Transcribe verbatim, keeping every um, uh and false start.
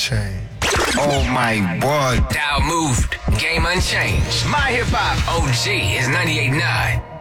unchanged. Oh my boy. Dial moved, game unchanged. My Hip Hop O G is ninety-eight point nine.